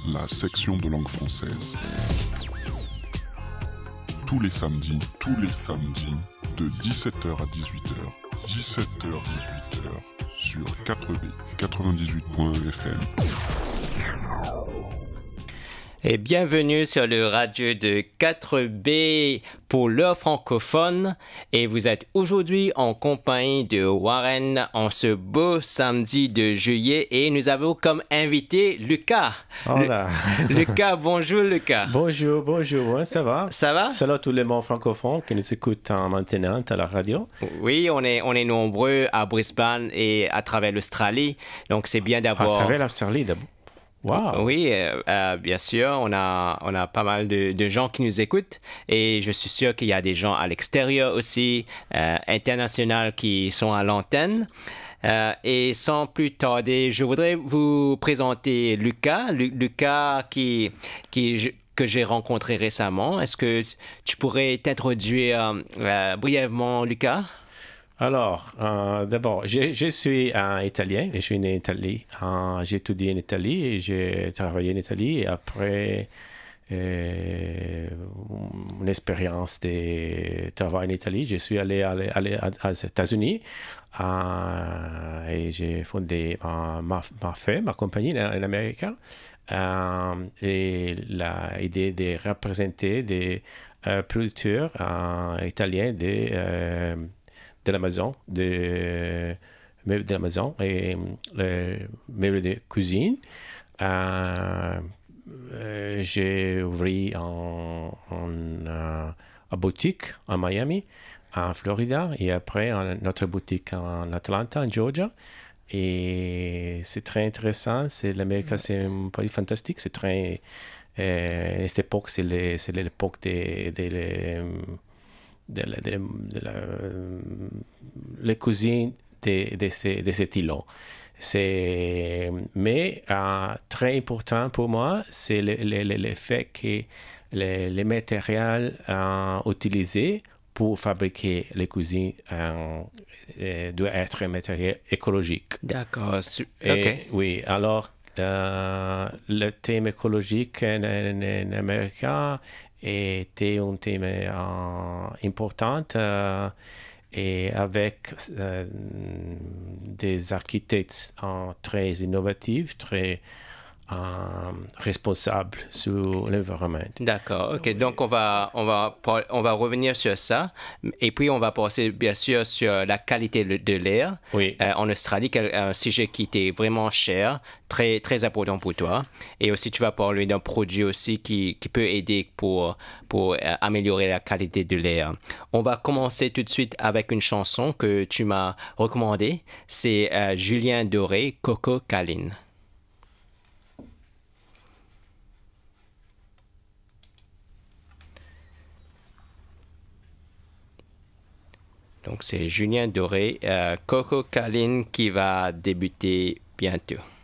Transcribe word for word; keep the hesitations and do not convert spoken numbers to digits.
la section de langue française. Tous les samedis, tous les samedis, de dix-sept heures à dix-huit heures, dix-sept heures dix-huit heures, sur quatre B, quatre-vingt-dix-huit point un F M. Et bienvenue sur le radio de quatre B pour l'heure francophone. Et vous êtes aujourd'hui en compagnie de Warren en ce beau samedi de juillet. Et nous avons comme invité Lucas. Hola. Le... Lucas, bonjour Lucas. Bonjour, bonjour, ouais, ça va? Ça va? Salut à tous les membres francophones qui nous écoutent en maintenant à la radio. Oui, on est, on est nombreux à Brisbane et à travers l'Australie. Donc c'est bien d'avoir... À travers l'Australie d'abord. Wow. Oui, euh, euh, bien sûr, on a, on a pas mal de, de gens qui nous écoutent et je suis sûr qu'il y a des gens à l'extérieur aussi, euh, internationaux qui sont à l'antenne. Euh, et sans plus tarder, je voudrais vous présenter Lucas, Lu- Lucas qui, qui, que j'ai rencontré récemment. Est-ce que tu pourrais t'introduire euh, brièvement, Lucas? Alors, euh, d'abord, je, je suis un Italien, je suis né en Italie. Euh, j'ai étudié en Italie et j'ai travaillé en Italie. Et après euh, une expérience de travail en Italie, je suis allé, allé, allé aux États-Unis euh, et j'ai fondé euh, ma, ma firme, ma compagnie en, en Amérique. Euh, et l'idée de représenter des euh, producteurs euh, italiens de... Euh, de la maison, de, de la maison et le meuble de cuisine. Euh, euh, j'ai ouvert en, en, euh, en boutique à Miami, en Florida, et après en, notre boutique en Atlanta, en Georgia. Et c'est très intéressant. C'est, L'Amérique, c'est un pays fantastique. C'est très... Euh, à cette époque, c'est, les, c'est l'époque des... des, des de la, de la, de la les cuisines de, de, ces, de cet îlot. C'est, mais euh, très important pour moi, c'est le, le, le, le fait que les, les matériaux euh, utilisés pour fabriquer les cuisines euh, doivent être un matériel écologique. D'accord. Et, OK. Oui, alors euh, le thème écologique en, en, en Amérique était un thème euh, important euh, et avec euh, des architectes euh, très innovatifs, très euh, responsables sur l'environnement. D'accord, ok. Oui. Donc, on va, on, va, on va revenir sur ça. Et puis, on va passer, bien sûr, sur la qualité de l'air Oui. euh, en Australie, un sujet qui était vraiment cher, très, très important pour toi. Et aussi, tu vas parler d'un produit aussi qui, qui peut aider pour, pour euh, améliorer la qualité de l'air. On va commencer tout de suite avec une chanson que tu m'as recommandée. C'est euh, Julien Doré, Coco Caline. Donc, c'est Julien Doré, euh, Coco Caline qui va débuter bientôt.